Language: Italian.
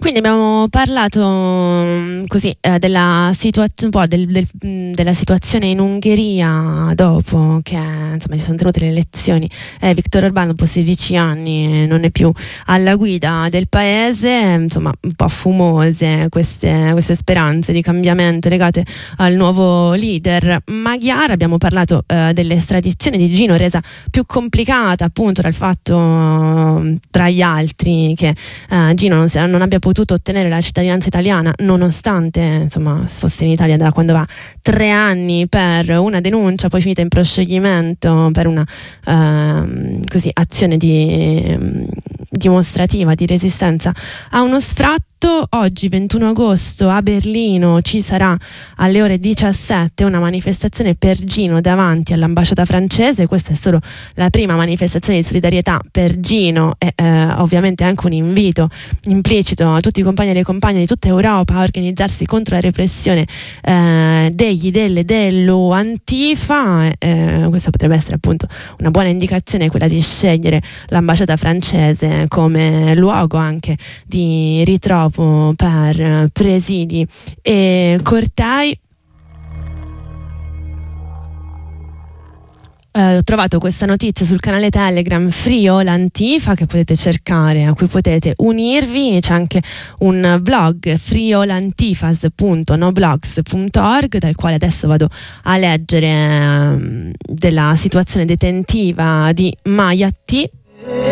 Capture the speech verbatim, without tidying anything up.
Quindi abbiamo parlato mh, così eh, della, situaz- un po' del, del, mh, della situazione in Ungheria dopo che insomma si sono tenute le elezioni. Eh, Viktor Orbán dopo sedici anni non è più alla guida del paese, insomma un po' fumose queste, queste speranze di cambiamento legate al nuovo leader Magyar. Abbiamo parlato eh, dell'estradizione di Gino, resa più complicata appunto dal fatto tra gli altri che eh, Gino non, si, non abbia potuto ottenere la cittadinanza italiana nonostante insomma fosse in Italia da quando va tre anni per una denuncia poi finita in proscioglimento per una eh, così azione di, dimostrativa di resistenza a uno sfratto. Oggi ventuno agosto a Berlino ci sarà alle ore diciassette una manifestazione per Gino davanti all'ambasciata francese. Questa è solo la prima manifestazione di solidarietà per Gino e eh, ovviamente anche un invito implicito a tutti i compagni e le compagne di tutta Europa a organizzarsi contro la repressione eh, degli, delle, dello Antifa. Eh, questa potrebbe essere appunto una buona indicazione, quella di scegliere l'ambasciata francese come luogo anche di ritrovo per presidi e cortei. Uh, ho trovato questa notizia sul canale Telegram Friul Antifa che potete cercare, a cui potete unirvi. C'è anche un blog friolantifas punto noblogs punto org dal quale adesso vado a leggere uh, della situazione detentiva di Maya T.